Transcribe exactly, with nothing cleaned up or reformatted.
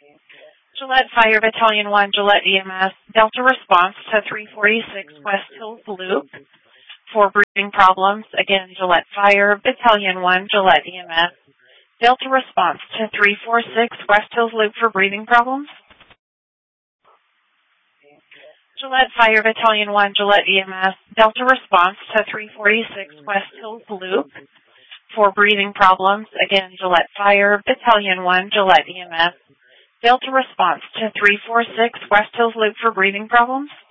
Gillette Fire Battalion one, Gillette E M S, Delta response to three forty-six West Hills Loop for breathing problems. Again, Gillette Fire Battalion one, Gillette E M S, Delta response to three forty-six West Hills Loop for breathing problems. Gillette Fire Battalion one, Gillette E M S, Delta response to three forty-six West Hills Loop for breathing problems. Again, Gillette Fire Battalion one, Gillette E M S, Delta response to three forty-six West Hills Loop for breathing problems.